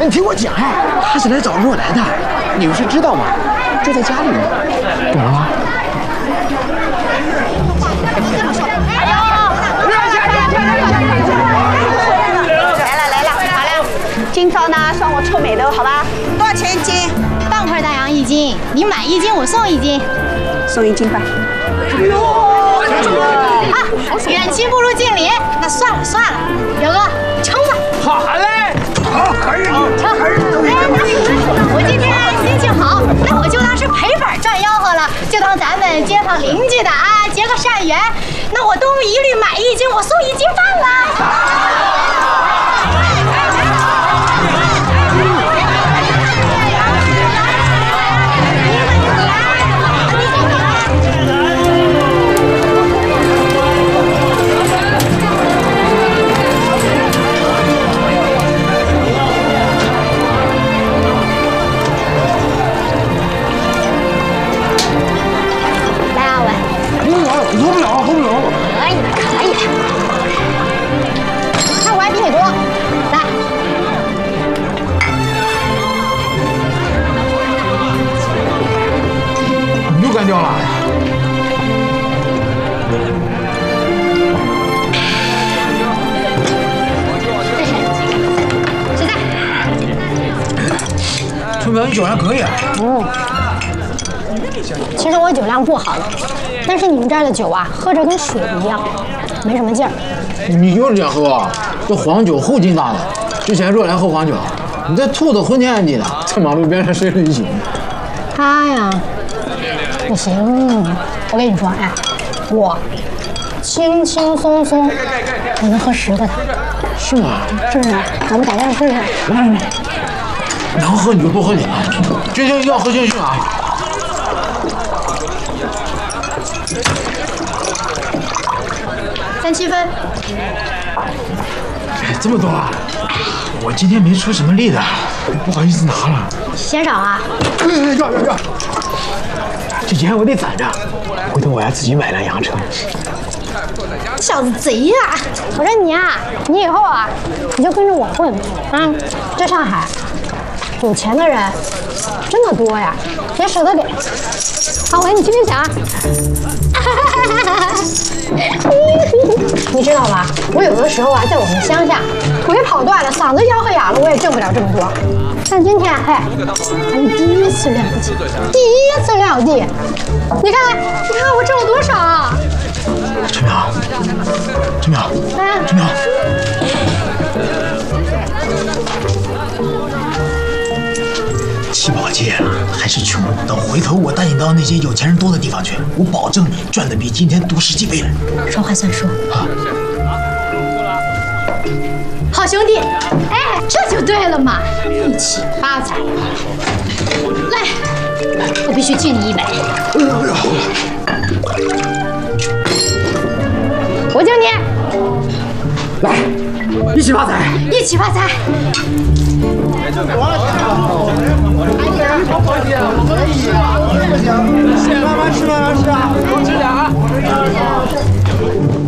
你听我讲呀，他是来找若兰的，你们是知道吗？住在家里呢。懂了吗？ 来了，好了，今朝呢算我出美头，好吧？多少钱一斤？ 半块大洋1斤，你买1斤我送1斤， 送1斤半。 啊，远亲不如近邻，那算了，表哥称吧。 好嘞，好，可以， 称。我今天心情好，那我就当是赔本赚吆喝了，就当咱们街坊邻居的啊，结个善缘。那我都一律买1斤，我送1斤半了。 干掉了。 实在。 春苗，你酒量可以啊。 其实我酒量不好的，但是你们这儿的酒啊，喝着跟水一样，没什么劲儿。 你就是这样喝啊？这黄酒后劲大的，之前若兰喝黄酒，你这吐的昏天暗地的，在马路边上睡了一宿。 他呀。不行，我跟你说，哎，我轻轻松松，我能喝10个的。 是吗？ 是不是？咱们改天试试。 能喝你就多喝点，今天一定要喝尽兴啊 ！37分。 哎，这么多啊！我今天没出什么力的，不好意思拿了。 嫌少啊？ 要。这钱我得攒着，回头我要自己买辆洋车。 小子贼呀！我说你啊，你以后啊，你就跟着我混啊！这上海有钱的人真的多呀，别舍得给。好，我给你听听响。你知道吧？我有的时候啊，在我们乡下，腿跑断了，嗓子吆喝哑了，我也挣不了这么多。但今天，哎，咱们第一次撂地，第一次撂地，你看我挣了多少啊！ 春苗，七宝戒了，还是穷。等回头我带你到那些有钱人多的地方去，我保证你赚的比今天多10几倍了。 说话算数啊！ 好兄弟，哎，这就对了嘛，一起发财。来，我必须敬你1杯。我敬你。 来，一起发财， 一起发财。 慢慢吃啊，多吃点啊。